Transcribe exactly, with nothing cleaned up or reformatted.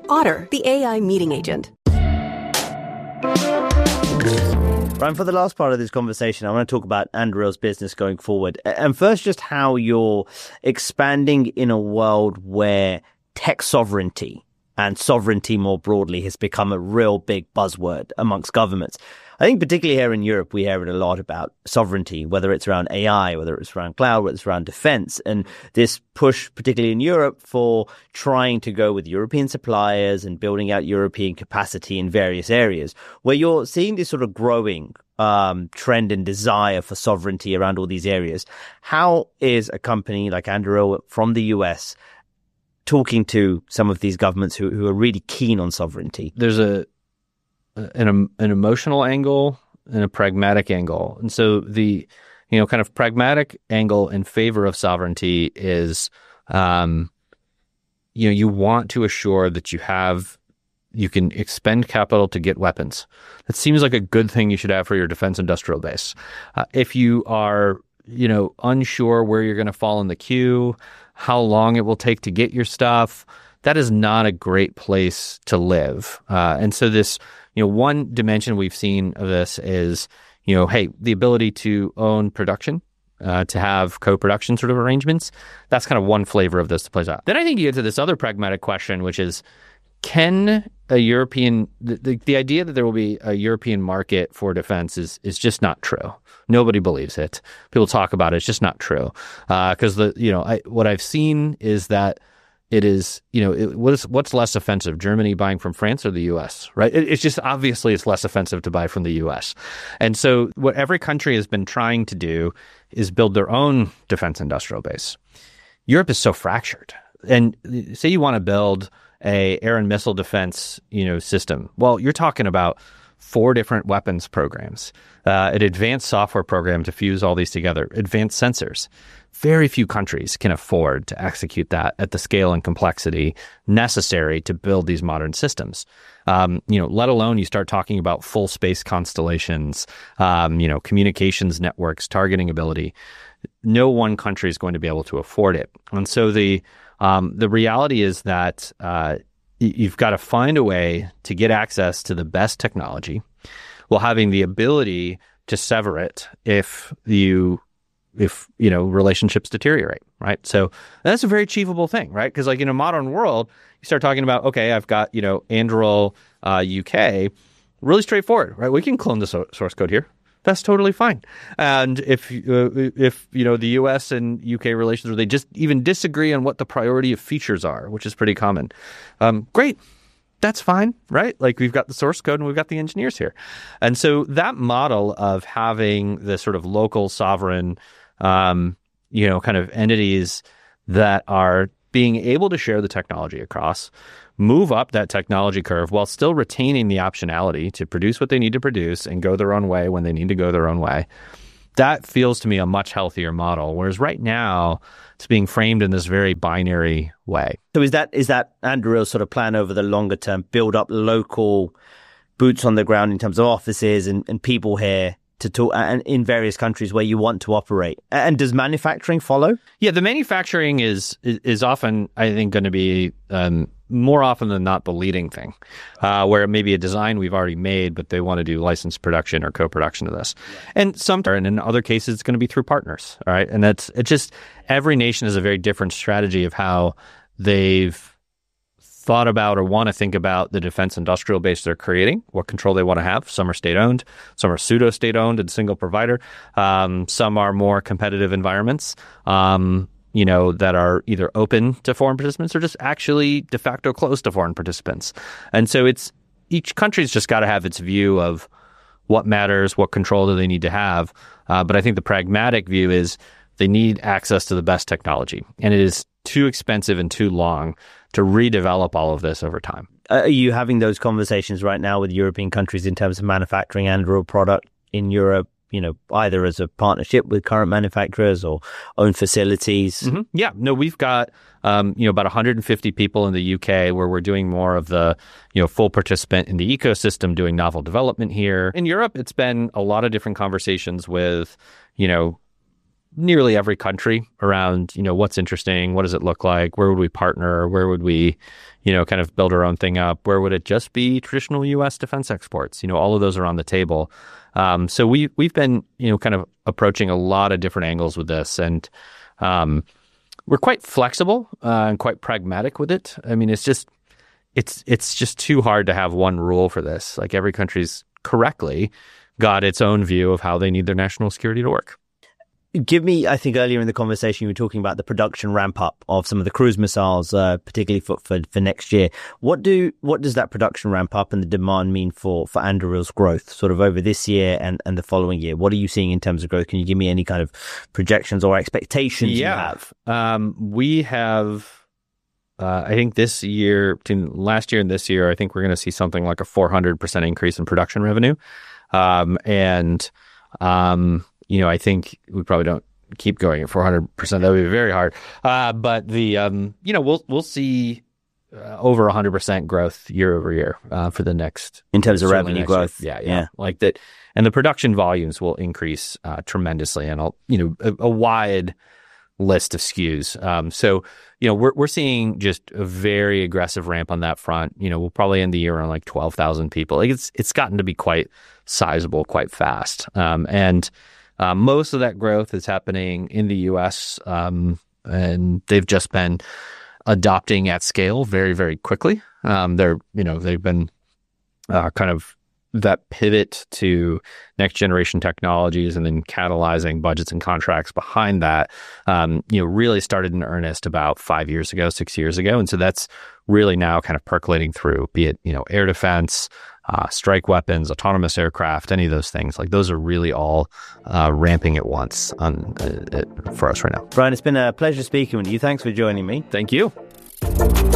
Otter, the A I meeting agent. Ryan, for the last part of this conversation, I want to talk about Anduril's business going forward. And first, just how you're expanding in a world where tech sovereignty and sovereignty more broadly has become a real big buzzword amongst governments. I think particularly here in Europe, we hear it a lot about sovereignty, whether it's around A I, whether it's around cloud, whether it's around defense. And this push, particularly in Europe, for trying to go with European suppliers and building out European capacity in various areas, where you're seeing this sort of growing um, trend and desire for sovereignty around all these areas. How is a company like Anduril from the U S talking to some of these governments who, who are really keen on sovereignty? There's a an, an emotional angle and a pragmatic angle. And so the, you know, kind of pragmatic angle in favor of sovereignty is, um, you know, you want to assure that you have, you can expend capital to get weapons. That seems like a good thing you should have for your defense industrial base. Uh, if you are, you know, unsure where you're going to fall in the queue, how long it will take to get your stuff, that is not a great place to live. Uh, and so this, you know, one dimension we've seen of this is, you know, hey, the ability to own production, uh, to have co-production sort of arrangements. That's kind of one flavor of this that plays out. Then I think you get to this other pragmatic question, which is, can a European, the, the, the idea that there will be a European market for defense is is just not true. Nobody believes it. People talk about it. It's just not true. Because, uh, the you know, I, what I've seen is that it is, you know, it, what is, what's less offensive, Germany buying from France or the U S, right? It, it's just obviously it's less offensive to buy from the U S. And so what every country has been trying to do is build their own defense industrial base. Europe is so fractured. And say you want to build a air and missile defense, you know, system. Well, you're talking about four different weapons programs, uh, an advanced software program to fuse all these together, advanced sensors. Very few countries can afford to execute that at the scale and complexity necessary to build these modern systems. Um, you know, let alone you start talking about full space constellations, um, you know, communications networks, targeting ability. No one country is going to be able to afford it. And so the um, the reality is that uh, you've got to find a way to get access to the best technology while having the ability to sever it if you if, you know, relationships deteriorate, right? So that's a very achievable thing, right? Because like in a modern world, you start talking about, okay, I've got, you know, Anduril uh, U K, really straightforward, right? We can clone the so- source code here. That's totally fine. And if, uh, if you know, the U S and U K relations, or they just even disagree on what the priority of features are, which is pretty common, um, great. That's fine, right? Like we've got the source code and we've got the engineers here. And so that model of having the sort of local sovereign Um, you know, kind of entities that are being able to share the technology across, move up that technology curve while still retaining the optionality to produce what they need to produce and go their own way when they need to go their own way. That feels to me a much healthier model. Whereas right now, it's being framed in this very binary way. So is that is that Anduril's sort of plan over the longer term, build up local boots on the ground in terms of offices and, and people here to talk and in various countries where you want to operate? And does manufacturing follow? Yeah, the manufacturing is is, is often, I think, going to be um, more often than not the leading thing, uh, where it may be a design we've already made, but they want to do licensed production or co-production of this. Yeah. And some, and in other cases, it's going to be through partners, all right? And that's it. Just every nation has a very different strategy of how they've thought about or want to think about the defense industrial base they're creating, what control they want to have. Some are state-owned, some are pseudo-state-owned and single provider. Um, some are more competitive environments, um, you know, that are either open to foreign participants or just actually de facto closed to foreign participants. And so it's each country's just got to have its view of what matters, what control do they need to have. Uh, but I think the pragmatic view is they need access to the best technology. And it is too expensive and too long to redevelop all of this over time. Are you having those conversations right now with European countries in terms of manufacturing Anduril product in Europe, you know, either as a partnership with current manufacturers or own facilities? Mm-hmm. Yeah, no, we've got, um, you know, about one hundred fifty people in the U K where we're doing more of the, you know, full participant in the ecosystem, doing novel development here. In Europe, it's been a lot of different conversations with, you know, nearly every country around, you know, what's interesting, what does it look like, where would we partner, where would we, you know, kind of build our own thing up, where would it just be traditional U S defense exports? You know, all of those are on the table. Um, so we we've been, you know, kind of approaching a lot of different angles with this, and um, we're quite flexible uh, and quite pragmatic with it. I mean, it's just it's it's just too hard to have one rule for this. Like, every country's correctly got its own view of how they need their national security to work. Give me, I think earlier in the conversation, you were talking about the production ramp up of some of the cruise missiles, uh, particularly for, for, for next year. What do, what does that production ramp up and the demand mean for, for Anduril's growth sort of over this year and, and the following year? What are you seeing in terms of growth? Can you give me any kind of projections or expectations yeah. you have? Um, we have, uh, I think this year, between last year and this year, I think we're going to see something like a four hundred percent increase in production revenue. Um, and, um, you know, I think we probably don't keep going at four hundred percent. That would be very hard. Uh, but the, um, you know, we'll we'll see uh, over one hundred percent growth year over year uh, for the next in terms of revenue growth. Yeah, yeah, yeah, like that, and the production volumes will increase uh, tremendously, and I'll, you know, a, a wide list of S K Us. Um, so, you know, we're we're seeing just a very aggressive ramp on that front. You know, we'll probably end the year on like twelve thousand people. Like, it's it's gotten to be quite sizable, quite fast, um, and. Uh, most of that growth is happening in the U S, um, and they've just been adopting at scale very, very quickly. Um, they're, you know, they've been uh, kind of that pivot to next generation technologies and then catalyzing budgets and contracts behind that, um, you know, really started in earnest about five years ago, six years ago. And so that's really now kind of percolating through, be it, you know, air defense, uh, strike weapons, autonomous aircraft, any of those things. Like, those are really all uh, ramping at once on uh, for us right now. Brian, it's been a pleasure speaking with you. Thanks for joining me. Thank you.